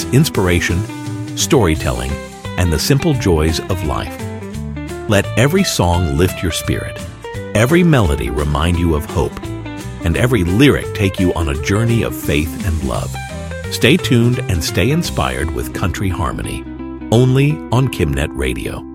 inspiration, storytelling, and the simple joys of life. Let every song lift your spirit, every melody remind you of hope, and every lyric take you on a journey of faith and love. Stay tuned and stay inspired with Country Harmony, only on KimNet Radio.